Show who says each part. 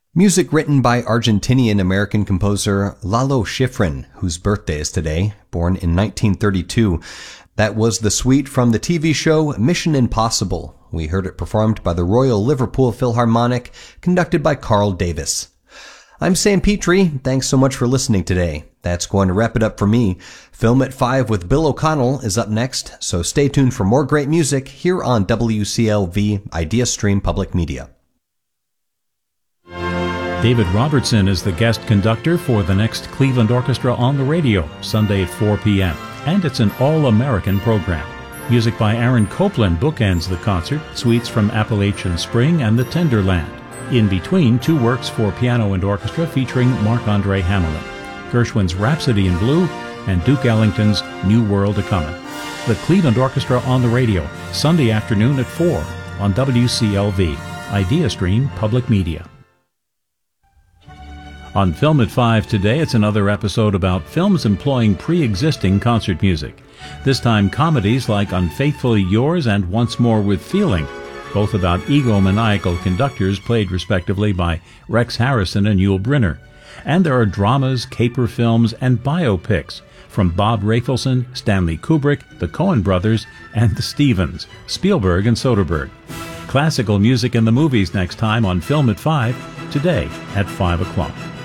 Speaker 1: Music written by Argentinian-American composer Lalo Schifrin, whose birthday is today, born in 1932. That was the suite from the TV show Mission Impossible. We heard it performed by the Royal Liverpool Philharmonic, conducted by Carl Davis. I'm Sam Petrie. Thanks so much for listening today. That's going to wrap it up for me. Film at 5 with Bill O'Connell is up next, so stay tuned for more great music here on WCLV Idea Stream Public Media.
Speaker 2: David Robertson is the guest conductor for the next Cleveland Orchestra on the radio, Sunday at 4 p.m., and it's an all-American program. Music by Aaron Copland bookends the concert, suites from Appalachian Spring and the Tenderland. In between, two works for piano and orchestra featuring Marc-Andre Hamelin, Gershwin's Rhapsody in Blue and Duke Ellington's New World A-Comin'. The Cleveland Orchestra on the radio, Sunday afternoon at 4 on WCLV, Idea Stream Public Media. On Film at 5 today, it's another episode about films employing pre-existing concert music. This time comedies like Unfaithfully Yours and Once More with Feeling, both about egomaniacal conductors played respectively by Rex Harrison and Yul Brynner. And there are dramas, caper films, and biopics from Bob Rafelson, Stanley Kubrick, the Coen brothers, and the Stevens, Spielberg and Soderbergh. Classical music in the movies next time on Film at 5, today at 5 o'clock.